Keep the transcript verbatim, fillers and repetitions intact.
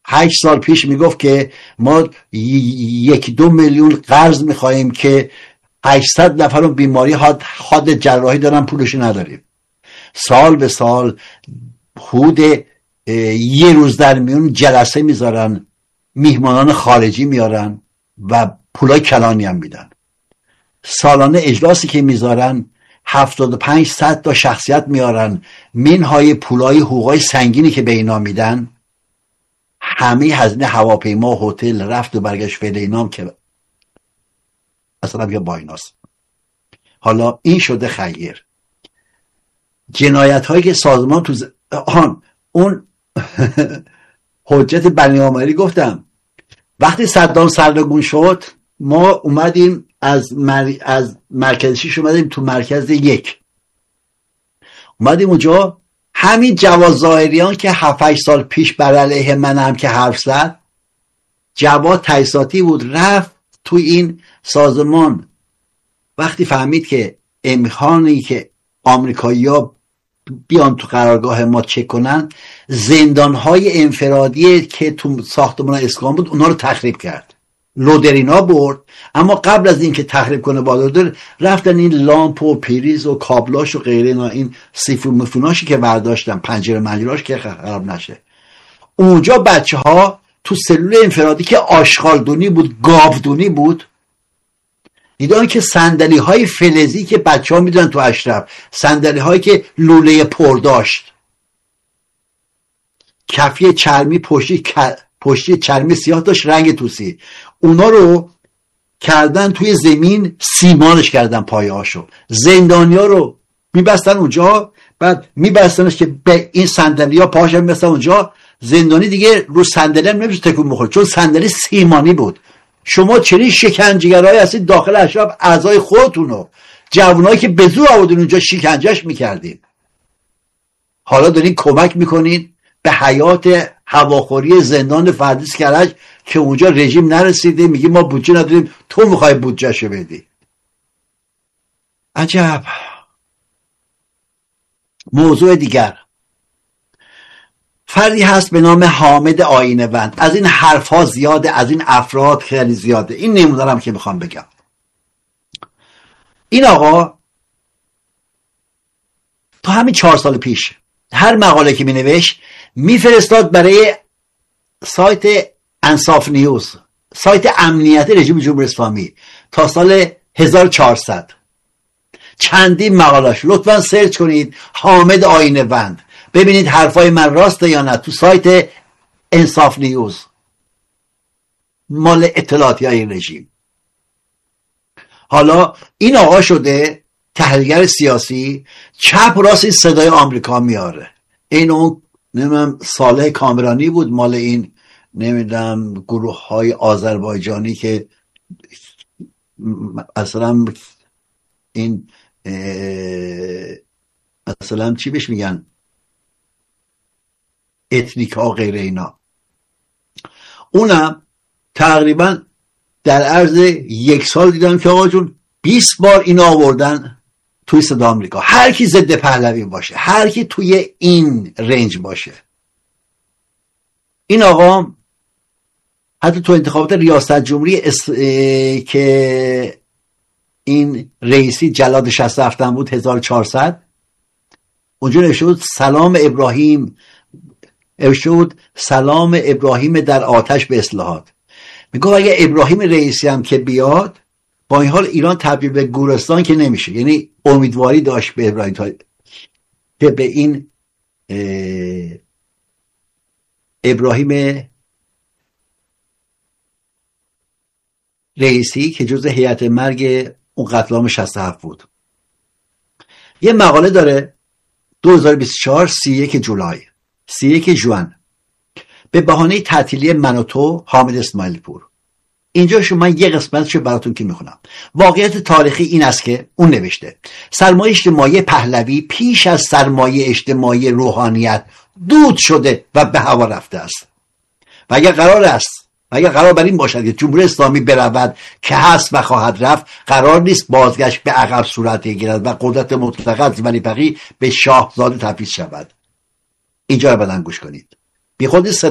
هشت سال پیش میگفت که ما یک دو میلیون قرض میخواییم که هشتصد نفر بیماری حاد حاد جراحی دارن، پولش نداریم. سال به سال حدود یه روز در میون جلسه میذارن، میهمانان خارجی میارن و پولای کلانی هم میدن. سالانه اجلاسی که میذارن هفتاد و پنج صد تا شخصیت میارن، منهای پولای حقوقای سنگینی که به اینا میدن، همه هزینه هواپیما، هتل، رفت و برگشت فعل اینام که اصلا بیا با ایناست. حالا این شده خیر. جنایت هایی که سازمان تو ز... آن اون حجت بنی آمری گفتم، وقتی صدام سرنگون شد ما اومدیم از مر... از مرکز شیش اومدیم تو مرکز یک، اومدیم اونجا. همین جواد ظاهریان که هفت هشت سال پیش بر علیه من هم که حرف زد، جواد تجهیزاتی بود، رفت تو این سازمان. وقتی فهمید که امکانی که آمریکایی‌ها بیان تو قرارگاه ما چک کنن، زندانهای انفرادی که تو ساختمان اسکان بود اونا رو تخریب کرد، لودرینا برد. اما قبل از این که تخریب کنه با لودر، رفتن این لامپ و پریز و کابلاش و غیره اینا، این سیفون مفوناشی که برداشتن، پنجره منجراش که خراب نشه. اونجا بچه ها تو سلول انفرادی که آشغالدونی بود، گاودونی بود، دیدن که صندلی های فلزی که بچه ها میدونن تو اشرف، صندلی هایی که لوله پر داشت، کفی چرمی پشتی پشتی چرمی سیاه داشت، رنگ توسی، اونا رو کردن توی زمین، سیمانش کردن پایه هاشو. زندانی ها رو میبستن اونجا، بعد میبستنش که به این صندلی ها پاهاش هم میبستن اونجا. زندانی دیگه رو صندلی هم نمیشه تکون بخوره چون صندلی سیمانی بود. شما چنین شکنجهگرایی هستید داخل اشراف، اعضای خودتونو، جوانایی که به زور آوردین اونجا شکنجهش میکردین، حالا دارین کمک میکنین به حیات هواخوری زندان فردیس کرج که اونجا رژیم نرسیده. میگی ما بودجه نداریم، تو میخوای بودجهشو بدی. عجب. موضوع دیگر، فردی هست به نام حامد آینه‌وند. از این حرف ها زیاده، از این افراد خیلی زیاده. این نمونه‌ام که میخوام بگم. این آقا تو همین چهار سال پیش هر مقاله که مینوشت میفرستاد برای سایت انصاف نیوز، سایت امنیت رژیم جمهوری اسلامی، تا سال هزار و چهارصد چندین مقاله‌اش. لطفا سرچ کنید حامد آینه‌وند، ببینید حرفای من راسته یا نه. تو سایت انصاف نیوز، مال اطلاعاتی های رژیم. حالا این آقا شده تحلیلگر سیاسی، چپ راست این صدای آمریکا میاره. این اون نمیدونم صالح کامرانی بود، مال این نمیدونم گروه های آذربایجانی که اصلا این اصلا چی بهش میگن، اتنیک ها غیره اینا. اونم تقریبا در عرض یک سال دیدم که آقا جون بیست بار اینا آوردن توی صدا آمریکا. هر کی ضد پهلوی باشه، هر کی توی این رنج باشه. این آقا حتی تو انتخابات ریاست جمهوری اس... که این رئیسی جلاد شصت و هفت بود هزار و چهارصد، اونجا نوشته بود سلام ابراهیم، نوشته بود سلام ابراهیم در آتش به اصلاحات. میگه اگه ابراهیم رئیسی هم که بیاد، با این حال ایران تبدیل به گورستان که نمیشه. یعنی امیدواری داشت به ابراهیم تا که به این ابراهیم رئیسی که جزء هیئت مرگ اون قتل عام شصت و هفت بود. یه مقاله داره دو هزار و بیست و چهار سی و یک جولای سی و یک ژوئن به بهانه تعطیلی من و تو حامد اسماعیلی پور. اینجا شما من یه قسمتشو براتون که میخونم. واقعیت تاریخی این است که اون نوشته سرمایه اجتماعی پهلوی پیش از سرمایه اجتماعی روحانیت دود شده و به هوا رفته است. و اگر قرار است و اگر قرار بر این باشد که جمهوری اسلامی برود که هست و خواهد رفت، قرار نیست بازگشت به عقب صورت گیرد و قدرت مطلقه از ولی فقیه به شاهزاده تبعید شود. اینجا رو بدن گوش کنید. بی خود